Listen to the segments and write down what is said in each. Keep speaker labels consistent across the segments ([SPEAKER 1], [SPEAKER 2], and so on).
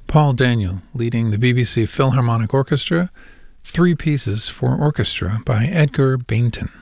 [SPEAKER 1] Paul Daniel leading the BBC Philharmonic Orchestra, Three Pieces for Orchestra by Edgar Bainton.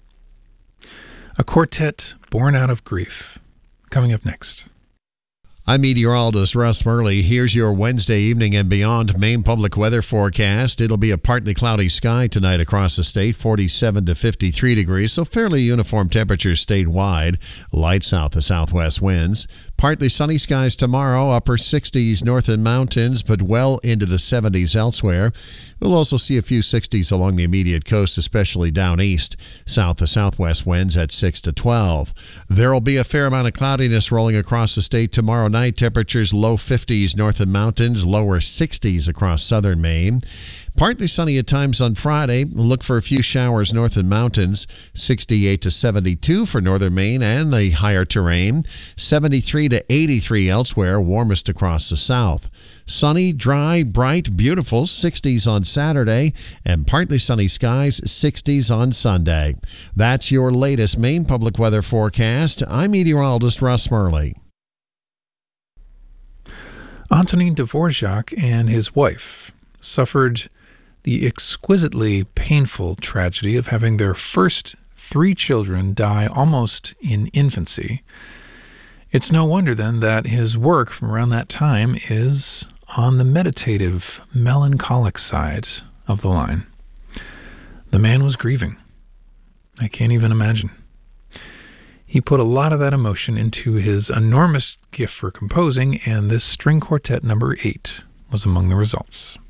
[SPEAKER 1] A quartet born out of grief. Coming up next.
[SPEAKER 2] I'm meteorologist Russ Murley. Here's your Wednesday evening and beyond Maine public weather forecast. It'll be a partly cloudy sky tonight across the state, 47 to 53 degrees, so fairly uniform temperatures statewide. Light south to southwest winds. Partly sunny skies tomorrow, upper 60s north and mountains, but well into the 70s elsewhere. We'll also see a few 60s along the immediate coast, especially down east. South to southwest winds at 6 to 12. There'll be a fair amount of cloudiness rolling across the state tomorrow night. Temperatures low 50s north and mountains, lower 60s across southern Maine. Partly sunny at times on Friday. Look for a few showers north and mountains. 68 to 72 for northern Maine and the higher terrain. 73 to 83 elsewhere, warmest across the south. Sunny, dry, bright, beautiful, 60s on Saturday, and partly sunny skies, 60s on Sunday. That's your latest Maine public weather forecast. I'm meteorologist Russ Murley.
[SPEAKER 1] Antonin Dvorak and his wife suffered the exquisitely painful tragedy of having their first 3 children die almost in infancy. It's no wonder then that his work from around that time is on the meditative, melancholic side of the line. The man was grieving. I can't even imagine. He put a lot of that emotion into his enormous gift for composing, and this string quartet number 8 was among the results.